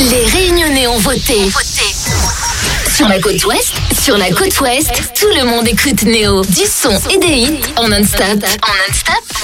Les Réunionnais ont voté. Sur la côte ouest, tout le monde écoute Néo. Du son et des hits en non-stop.